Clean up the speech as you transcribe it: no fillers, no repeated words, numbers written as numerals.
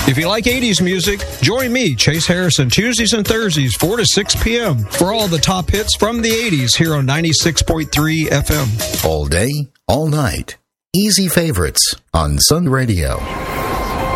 If you like 80s music, join me, Chase Harrison, Tuesdays and Thursdays, 4 to 6 p.m. for all the top hits from the 80s here on 96.3 FM. All day, all night. Easy favorites on Sun Radio.